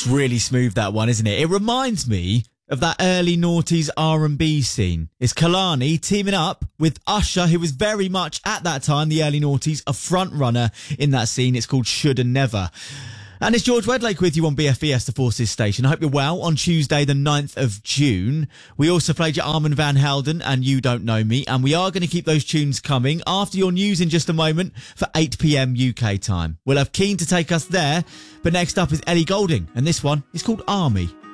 It's really smooth, that one, isn't it? It reminds me of that early noughties R&B scene. It's Kehlani teaming up with Usher, who was very much, at that time, the early noughties, a front runner in that scene. It's called Should and Never. And it's George Wedlake with you on BFBS, the Forces Station. I hope you're well. On Tuesday, the 9th of June, we also played your Armand Van Helden and You Don't Know Me. And we are going to keep those tunes coming after your news in just a moment for 8 p.m. UK time. We'll have Keen to take us there. But next up is Ellie Goulding. And this one is called Army.